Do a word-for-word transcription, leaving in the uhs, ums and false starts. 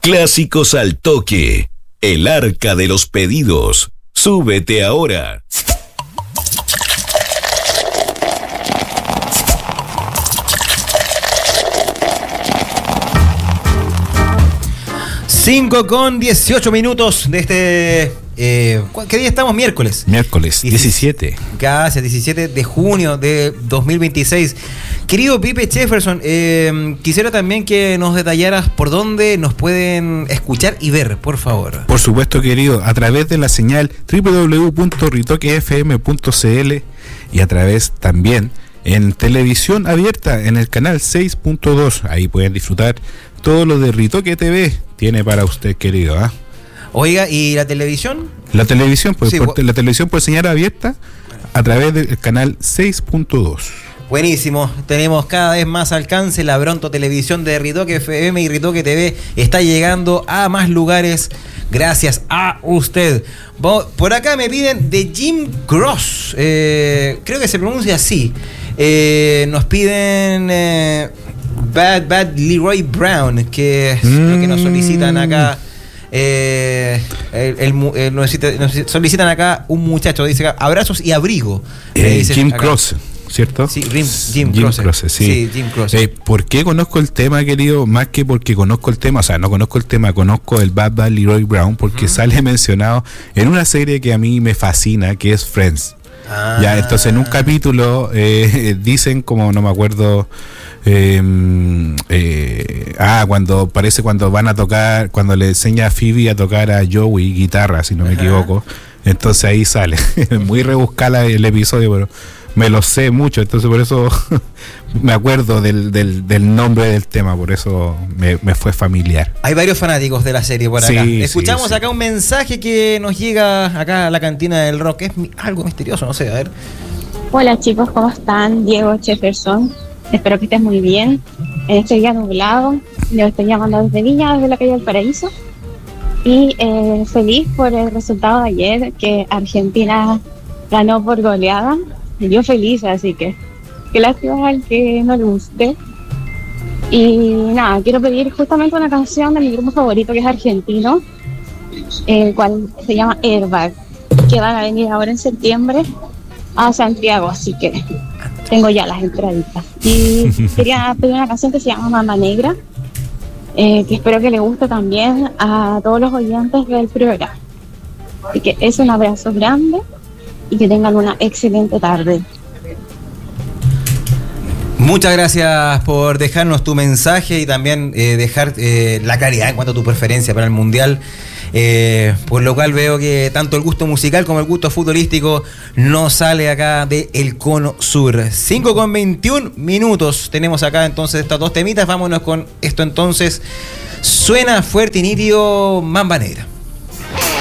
Clásicos al toque. El arca de los pedidos. Súbete ahora. cinco con dieciocho minutos de este... Eh, ¿Qué día estamos? Miércoles. Miércoles, diecisiete. Gracias, diecisiete de junio de dos mil veintiséis. Querido Pipe Jefferson, eh, quisiera también que nos detallaras por dónde nos pueden escuchar y ver, por favor. Por supuesto, querido, a través de la señal doble u doble u doble u punto ritoque f m punto c l y a través también en televisión abierta en el canal seis punto dos. Ahí pueden disfrutar todo lo de Ritoque T V tiene para usted, querido. ¿eh? Oiga, ¿y la televisión? La televisión, pues, Sí, por, bo- la televisión por señal abierta a través del canal seis punto dos. Buenísimo, tenemos cada vez más alcance. La Bronto Televisión de Ritoque F M y Ritoque T V está llegando a más lugares gracias a usted. Bo- Por acá me piden de Jim Cross, eh, creo que se pronuncia así. Eh, nos piden eh, Bad Bad Leroy Brown, que es mm. lo que nos solicitan acá. Eh, el, el, el, el, nos solicitan acá un muchacho, dice acá, abrazos y abrigo. Eh, Jim acá. Cross, ¿cierto? Sí, Jim, Jim, Jim Cross. Cross, sí. sí, Jim Cross. Eh, ¿Por qué conozco el tema, querido? Más que porque conozco el tema, o sea, no conozco el tema, conozco el Bad Bad Leroy Brown porque uh-huh. sale mencionado en una serie que a mí me fascina, que es Friends. Ah. Ya, entonces en un capítulo eh, dicen, como no me acuerdo, eh, eh, ah, cuando parece cuando van a tocar, cuando le enseña a Phoebe a tocar a Joey guitarra, si no me Ajá. equivoco, entonces ahí sale. Muy rebuscada el episodio, pero me lo sé mucho, entonces por eso me acuerdo del, del, del nombre del tema, por eso me, me fue familiar. Hay varios fanáticos de la serie por acá. Sí, Escuchamos sí, sí. acá un mensaje que nos llega acá a la cantina del rock. Es mi, algo misterioso, no sé, a ver. Hola chicos, ¿cómo están? Diego Jefferson. Espero que estés muy bien. En este día nublado, yo estoy llamando desde Viña, desde la calle del Paraíso. Y eh, feliz por el resultado de ayer, que Argentina ganó por goleada. Yo feliz, así que qué lástima al que no le guste. Y nada, quiero pedir justamente una canción de mi grupo favorito, que es argentino, el cual se llama Airbag, que van a venir ahora en septiembre a Santiago, así que tengo ya las entraditas. Y quería pedir una canción que se llama Mama Negra, eh, que espero que le guste también a todos los oyentes del programa. Así que es un abrazo grande y que tengan una excelente tarde. Muchas gracias por dejarnos tu mensaje y también eh, dejar eh, la claridad en cuanto a tu preferencia para el Mundial. Eh, por lo cual veo que tanto el gusto musical como el gusto futbolístico no sale acá de el Cono Sur. cinco con veintiún minutos tenemos acá entonces estas dos temitas. Vámonos con esto entonces. Suena fuerte y nítido Mamba Negra.